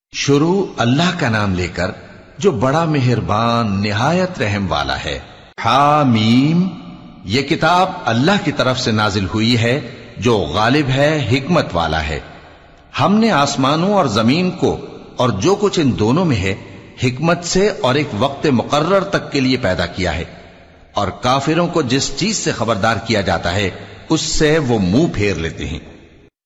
शुरू अल्लाह का नाम लेकर जो बड़ा मेहरबान निहायत रहम वाला है। हामीम, ये किताब अल्लाह की तरफ से नाजिल हुई है जो गालिब है, हिकमत वाला है। हमने आसमानों और जमीन को और जो कुछ इन दोनों में है हिकमत से और एक वक्त मुकर्रर तक के लिए पैदा किया है, और काफिरों को जिस चीज से खबरदार किया जाता है उससे वो मुंह फेर लेते हैं।